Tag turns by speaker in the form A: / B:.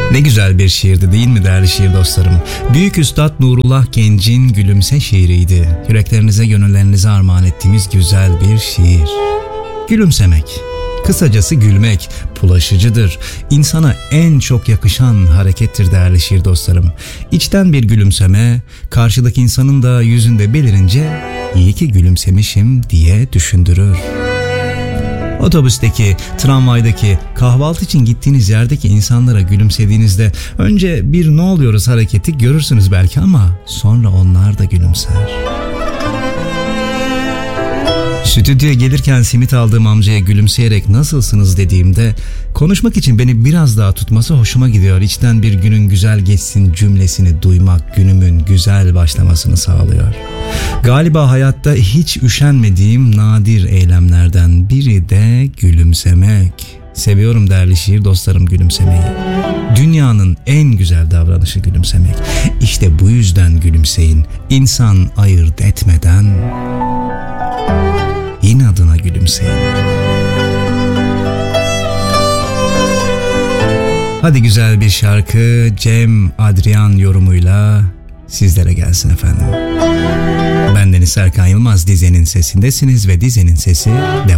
A: Ne güzel bir şiirdi değil mi değerli şiir dostlarım? Büyük Üstad Nurullah Genç'in Gülümse şiiriydi. Yüreklerinize, gönüllerinize armağan ettiğimiz güzel bir şiir. Gülümsemek, kısacası gülmek bulaşıcıdır. İnsana en çok yakışan harekettir değerli şiir dostlarım. İçten bir gülümseme, karşıdaki insanın da yüzünde belirince iyi ki gülümsemişim diye düşündürür. Otobüsteki, tramvaydaki, kahvaltı için gittiğiniz yerdeki insanlara gülümsediğinizde önce bir ne oluyoruz hareketi görürsünüz belki ama sonra onlar da gülümser. Stüdyoya gelirken simit aldığım amcaya gülümseyerek nasılsınız dediğimde konuşmak için beni biraz daha tutması hoşuma gidiyor. İçten bir günün güzel geçsin cümlesini duymak günümün güzel başlamasını sağlıyor. Galiba hayatta hiç üşenmediğim nadir eylemlerden biri de gülümsemek. Seviyorum değerli şiir dostlarım gülümsemeyi. Dünyanın en güzel davranışı gülümsemek. İşte bu yüzden gülümseyin. İnsan ayırt etmeden inadına gülümseyin. Hadi güzel bir şarkı Cem Adrian yorumuyla sizlere gelsin efendim. Bendeniz Serkan Yılmaz, Dize'nin sesindesiniz ve Dize'nin sesi devam.